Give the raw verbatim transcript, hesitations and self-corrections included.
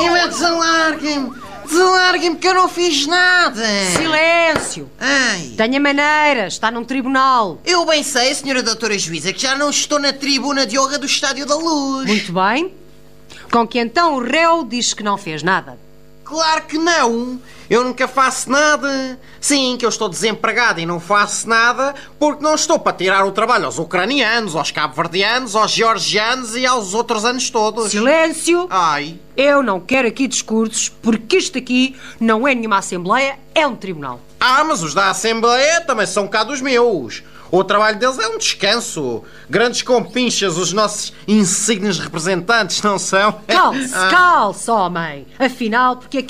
mas desalarguem-me! Desalarguem-me que eu não fiz nada! Silêncio! Ai! Tenha maneira, está num tribunal. Eu bem sei, senhora doutora juíza, que já não estou na tribuna de honra do Estádio da Luz. Muito bem. Com que então o réu diz que não fez nada. Claro que não! Eu nunca faço nada. Sim, que eu estou desempregado e não faço nada porque não estou para tirar o trabalho aos ucranianos, aos cabo-verdianos, aos georgianos e aos outros anos todos. Silêncio! Ai! Eu não quero aqui discursos porque isto aqui não é nenhuma assembleia, é um tribunal. Ah, mas os da Assembleia também são cá dos meus. O trabalho deles é um descanso. Grandes compinchas, os nossos insignes representantes, não são? Calce, Ah. calce, homem. Afinal, porque é